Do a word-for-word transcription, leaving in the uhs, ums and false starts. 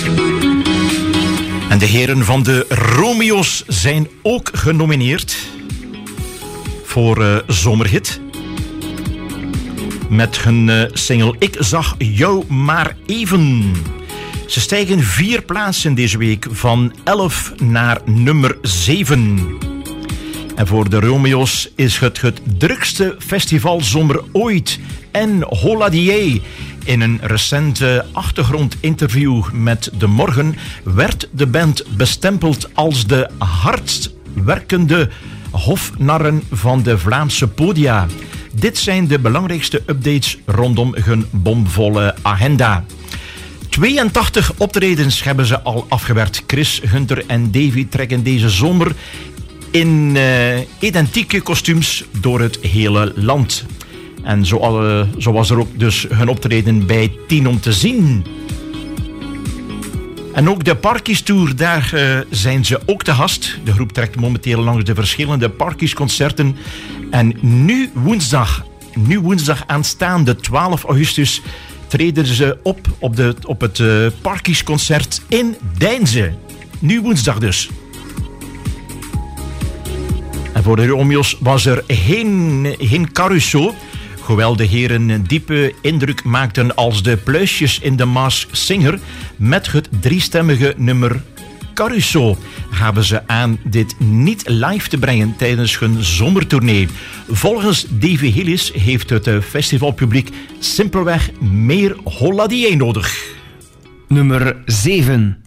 En de heren van de Romeo's zijn ook genomineerd voor uh, Zomerhit. Met hun uh, single Ik zag jou maar even. Ze stijgen vier plaatsen deze week, van elf naar nummer zeven. En voor de Romeo's is het het drukste festivalzomer ooit. En hola die. In een recente achtergrondinterview met De Morgen werd de band bestempeld als de hardst werkende hofnarren van de Vlaamse podia. Dit zijn de belangrijkste updates rondom hun bomvolle agenda. tweeëntachtig optredens hebben ze al afgewerkt. Chris, Hunter en Davy trekken deze zomer in uh, identieke kostuums door het hele land. En zo, uh, zo was er ook dus hun optreden bij tien om te zien. En ook de Parkies Tour, daar uh, zijn ze ook te gast. De groep trekt momenteel langs de verschillende Parkies concerten. En nu woensdag, nu woensdag aanstaande twaalf augustus... treden ze op op, de, op het uh, Parkies concert in Deinze. Nu woensdag dus. En voor de Romeo's was er geen, geen Caruso. Hoewel de heren een diepe indruk maakten als de pluisjes in de Masked Singer. Met het driestemmige nummer Caruso gaven ze aan dit niet live te brengen tijdens hun zomertournee. Volgens Davy Hillis heeft het festivalpubliek simpelweg meer holla die nodig. Nummer zeven.